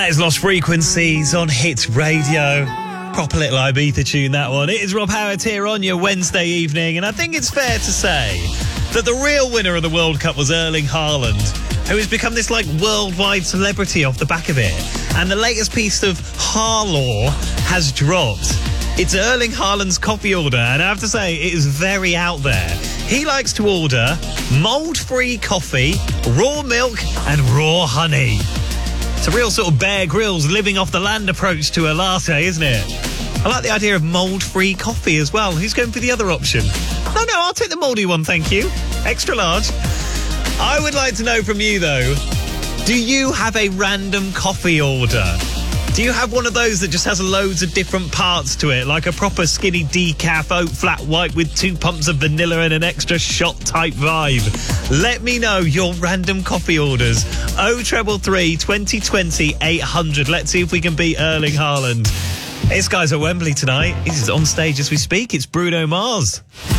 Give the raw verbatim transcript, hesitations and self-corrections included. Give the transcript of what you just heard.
That is Lost Frequencies on Hits Radio. Proper little Ibiza tune, that one. It is Rob Howard here on your Wednesday evening, and I think it's fair to say that the real winner of the World Cup was Erling Haaland, who has become this, like, worldwide celebrity off the back of it. And the latest piece of Harlaw has dropped. It's Erling Haaland's coffee order, and I have to say, it is very out there. He likes to order mould-free coffee, raw milk, and raw honey. It's a real sort of Bear Grylls living off the land approach to a latte, isn't it? I like the idea of mould-free coffee as well. Who's going for the other option? No, no, I'll take the mouldy one, thank you. Extra large. I would like to know from you, though, do you have a random coffee order? Do you have one of those that just has loads of different parts to it, like a proper skinny decaf oat flat white with two pumps of vanilla and an extra shot type vibe? Let me know your random coffee orders. oh three three, twenty twenty, eight hundred. Let's see if we can beat Erling Haaland. This guy's at Wembley tonight. He's on stage as we speak. It's Bruno Mars.